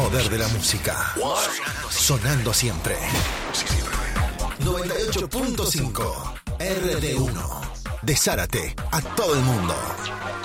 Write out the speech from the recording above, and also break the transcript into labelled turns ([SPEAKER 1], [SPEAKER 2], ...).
[SPEAKER 1] poder de la música. Sonando siempre. 98.5 RD1. De Zárate a todo el mundo.